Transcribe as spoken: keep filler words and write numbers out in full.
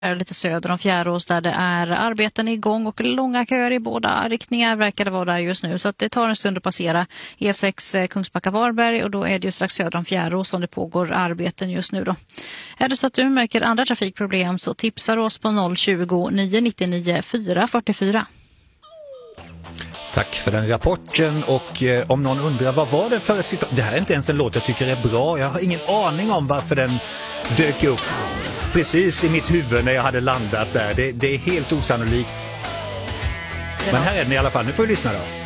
lite söder om Fjärås där det är arbeten igång och långa köer i båda riktningar verkar det vara där just nu. Så att det tar en stund att passera E sex Kungsbacka-Varberg och då är det ju strax söder om Fjärås som det pågår arbeten just nu då. Är det så att du märker andra trafikproblem så tipsar oss på noll tjugo, nio nio nio, fyra fyra fyra. Tack för den rapporten och eh, om någon undrar vad var det för ett citat. Det här är inte ens en låt jag tycker är bra. Jag har ingen aning om varför den dök upp precis i mitt huvud när jag hade landat där. Det, det är helt osannolikt. Men här är den i alla fall. Nu får vi lyssna då.